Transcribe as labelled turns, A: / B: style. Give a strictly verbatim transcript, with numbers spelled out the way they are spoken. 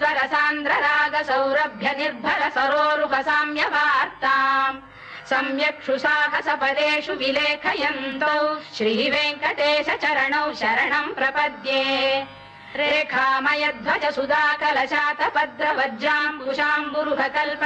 A: सत्वरसान्द्र राग सौरभ्य निर्भर सरोरुह साम्य वार्ताम् सम्यक्षु साहस पदेषु विलेखयन्तौ श्रीवेङ्कटेश चरणौ शरणम् प्रपद्ये रेखामयध्वज सुधा कलशात पद्र वज्राम्बुशाम्बुरुह कल्प